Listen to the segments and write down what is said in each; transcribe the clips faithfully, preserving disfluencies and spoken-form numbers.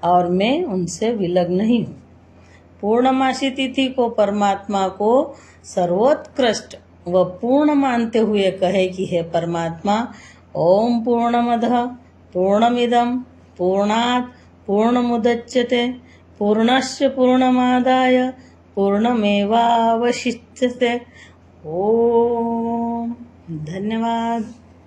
और मैं उनसे विलग नहीं हूँ। पूर्णमासी तिथि को परमात्मा को सर्वोत्कृष्ट व पूर्ण मानते हुए कहे कि हे परमात्मा, ओम पूर्णमदः पूर्णमिदं पूर्णात् पूर्णमुदच्यते पूर्णस्य पूर्णमादाय पूर्णमेवावशिष्यते। ओम धन्यवाद।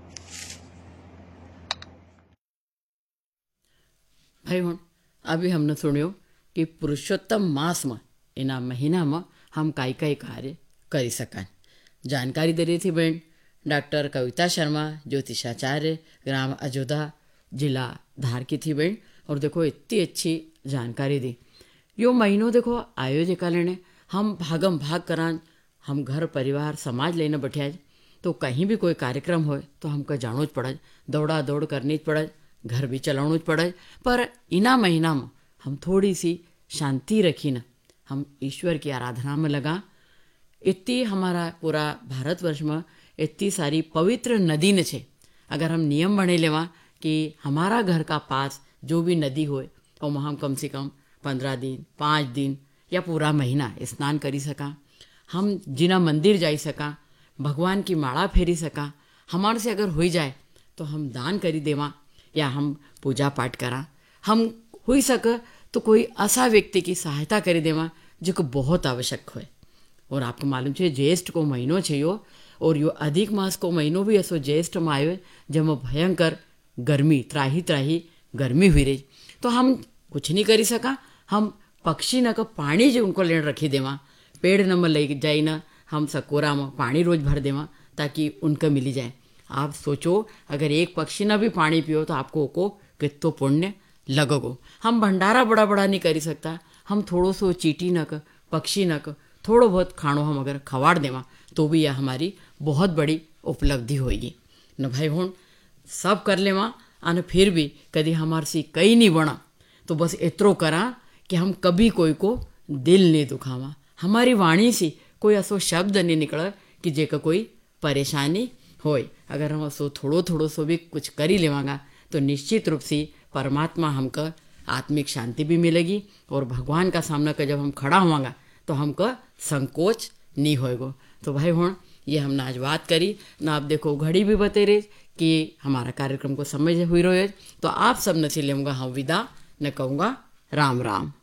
भाई हूँ अभी हमने सुनियो कि पुरुषोत्तम मास में एना महीना में हम काई काई कार्य करी सकां। जानकारी दे रही थी बहन डॉक्टर कविता शर्मा, ज्योतिषाचार्य, ग्राम अजोधा, जिला धार की थी बहन। और देखो इतनी अच्छी जानकारी दी। यो महीनों देखो आयोजका लेने हम भागम भाग करां, हम घर परिवार समाज लेने बैठे तो कहीं भी कोई कार्यक्रम हो तो हमको जानो ज पड़े, दौड़ा दौड़ करनी ज पड़े, घर भी चलाणु ज पड़े। पर इना महीना में हम थोड़ी सी शांति रखी न हम ईश्वर की आराधना में लगा। इतनी हमारा पूरा भारतवर्ष में इतनी सारी पवित्र नदी न छे। अगर हम नियम बने लेवा कि हमारा घर का पास जो भी नदी हो और वहाँ हम कम से कम पंद्रह दिन पाँच दिन या पूरा महीना स्नान करी सका, हम जिना मंदिर जाई सका, भगवान की माला फेरी सका, हमारे से अगर हो जाए तो हम दान करी देवा या हम पूजा पाठ करा, हम हो सके तो कोई ऐसा व्यक्ति की सहायता करी देवा जो को बहुत आवश्यक हो। और आपको मालूम है ज्येष्ठ को महीनों है यो, और यो अधिक मास को महीनों भी ऐसो ज्येष्ठ में आयो जब भयंकर गर्मी त्राही त्राही गर्मी हुई रही। तो हम कुछ नहीं करी सका, हम पक्षी न का पानी जो उनको लेने रखी देवा, पेड़ न में ले जाई न हम सकोरा में पानी रोज भर देवा ताकि उनको मिली जाए। आप सोचो अगर एक पक्षी न भी पानी पियो तो आपको को कितो पुण्य लगोगो। हम भंडारा बड़ा बड़ा नहीं करी सकता, हम थोड़ो सो चीटी नक पक्षी नक थोड़ो बहुत खाणो हम अगर खवाड़ देवा तो भी यह हमारी बहुत बड़ी उपलब्धि होगी न भाई। हूँ सब कर लेवा और फिर भी कभी हमारे से कई नहीं बना तो बस इतरो करा कि हम कभी कोई को दिल नहीं दुखावा, हमारी वाणी से कोई ऐसो शब्द नहीं निकला कि जेका कोई परेशानी होए। अगर हम ऐसो थोड़ो थोड़ो सो भी कुछ करी लेवागा तो निश्चित रूप से परमात्मा हमको आत्मिक शांति भी मिलेगी और भगवान का सामना का जब हम खड़ा होवागा तो हमको संकोच नहीं होएगो। तो भाई हूँ ये हमने आज बात करी ना। आप देखो घड़ी भी बते रहे कि हमारा कार्यक्रम को समझ हुई रहे, तो आप सब न से लेऊँगा हम विदा न कहूँगा राम राम।